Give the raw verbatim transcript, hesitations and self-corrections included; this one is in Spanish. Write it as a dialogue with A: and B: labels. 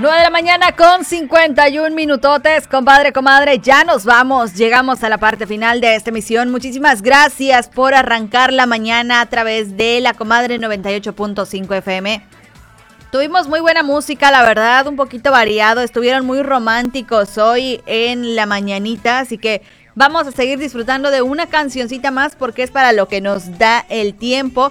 A: nueve de la mañana con cincuenta y un minutotes, compadre, comadre, ya nos vamos, llegamos a la parte final de esta emisión. Muchísimas gracias por arrancar la mañana a través de la Comadre noventa y ocho punto cinco F M. Tuvimos muy buena música, la verdad, un poquito variado, estuvieron muy románticos hoy en la mañanita, así que vamos a seguir disfrutando de una cancioncita más porque es para lo que nos da el tiempo.